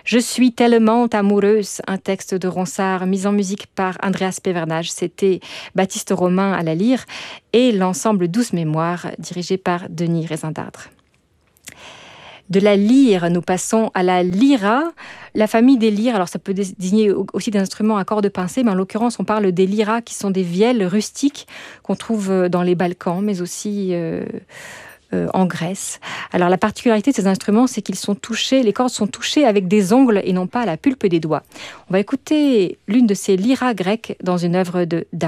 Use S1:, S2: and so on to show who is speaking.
S1: Je suis tellement amoureuse, un texte de Ronsard mis en musique par Andreas Pevernage. C'était Baptiste Romain à la lyre et l'ensemble Douce Mémoire dirigé par Denis Raisindardre. De la lyre, nous passons à la lyra, la famille des lyres. Alors ça peut désigner aussi des instruments à cordes pincées, mais en l'occurrence on parle des lyras qui sont des vielles rustiques qu'on trouve dans les Balkans, mais aussi en Grèce. Alors la particularité de ces instruments, c'est qu'ils sont touchés, les cordes sont touchées avec des ongles et non pas à la pulpe des doigts. On va écouter l'une de ces lyras grecques dans une œuvre de